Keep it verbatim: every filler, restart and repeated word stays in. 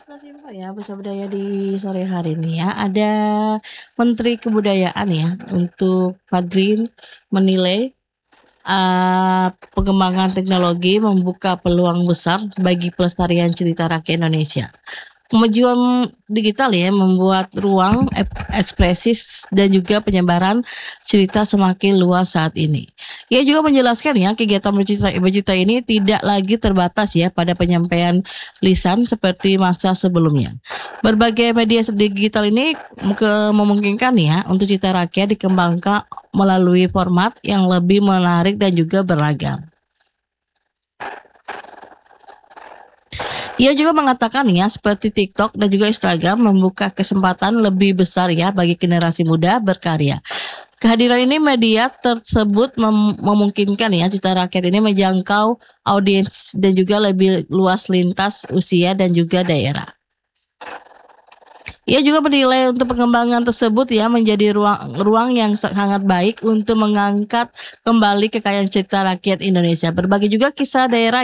Kasih Mbak ya, Bahasa Budaya di sore hari ini ya. Ada Menteri Kebudayaan ya untuk Fadrin menilai uh, pengembangan teknologi membuka peluang besar bagi pelestarian cerita rakyat Indonesia. Kemajuan digital ya membuat ruang ekspresi dan juga penyebaran cerita semakin luas saat ini. Ia juga menjelaskan ya kegiatan bercerita, bercerita ini tidak lagi terbatas ya pada penyampaian lisan seperti masa sebelumnya. Berbagai media digital ini ke, memungkinkan ya untuk cerita rakyat dikembangkan melalui format yang lebih menarik dan juga beragam. Ia juga mengatakan ya seperti TikTok dan juga Instagram membuka kesempatan lebih besar ya bagi generasi muda berkarya. Kehadiran ini media tersebut mem- memungkinkan ya cerita rakyat ini menjangkau audiens dan juga lebih luas lintas usia dan juga daerah. Ia juga menilai untuk pengembangan tersebut ya menjadi ruang ruang yang sangat baik untuk mengangkat kembali kekayaan cerita rakyat Indonesia. Berbagi juga kisah daerah